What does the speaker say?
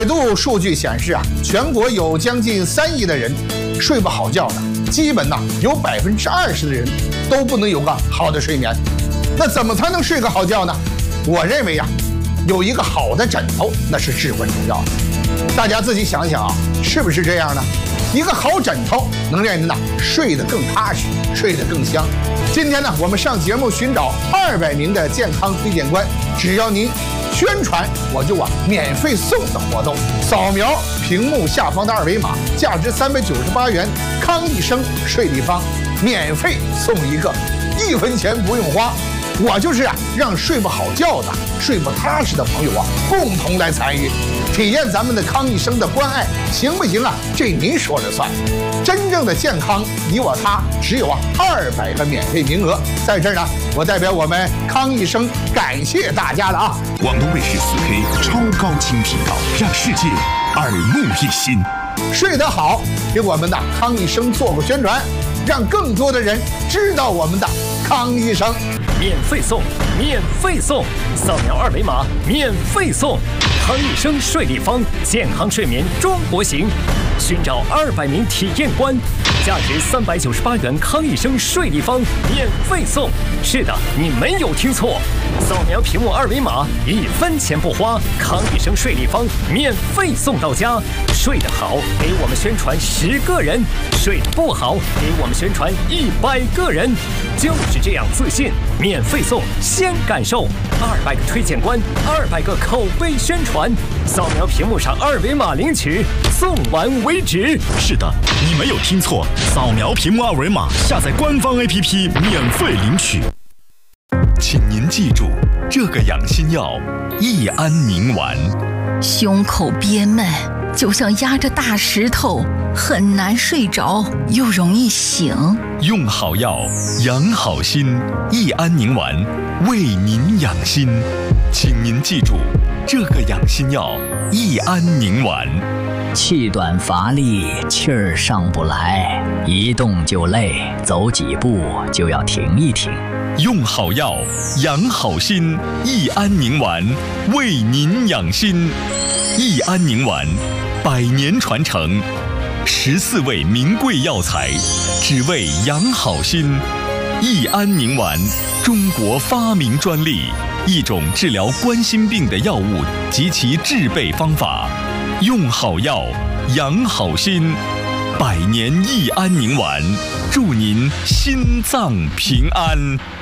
百度数据显示啊，全国有将近3亿的人睡不好觉的，基本有20%的人都不能有个好的睡眠。那怎么才能睡个好觉呢？我认为有一个好的枕头那是至关重要的。大家自己想想是不是这样呢？一个好枕头能让人睡得更踏实，睡得更香。今天我们上节目寻找200名的健康推荐官，只要您宣传，我就免费送的活动。扫描屏幕下方的2维码，价值398元康益生睡立方，免费送一个，1分钱不用花。我就是让睡不好觉的、睡不踏实的朋友共同来参与，体验咱们的康益生的关爱，行不行这您说了算。真正的健康，你我他，只有200个免费名额。在这儿我代表我们康益生感谢大家了广东卫视4K 超高清频道，让世界耳目一新。 睡得好，给我们的康益生做个宣传，让更多的人知道我们的康益生。 免费送，免费送，扫描2维码，免费送。康益生睡立方，健康睡眠中国行。寻找200名体验官，价值398元康益生睡立方，免费送。是的，你没有听错，扫描屏幕2维码，1分钱不花，康益生睡立方免费送到家。睡得好，给我们宣传10个人；睡得不好，给我们宣传100个人。就是这样自信，免费送，先感受。200个推荐官，200个口碑宣传，扫描屏幕上2维码领取，送完为止。 是的，你没有听错，扫描屏幕2维码，下载官方 APP 免费领取。请您记住，这个养心药益安宁丸。 胸口憋闷，就像压着大石头，很难睡着，又容易醒。 用好药，养好心，益安宁丸为您养心。请您记住，这个养心药益安宁丸。 气短乏力，气儿上不来，一动就累，走几步就要停一停。 用好药，养好心，益安宁丸为您养心。益安宁丸100年传承，14味名贵药材，只为养好心。益安宁丸，中国发明专利，一种治疗冠心病的药物及其制备方法。用好药，养好心，100年益安宁丸，祝您心脏平安。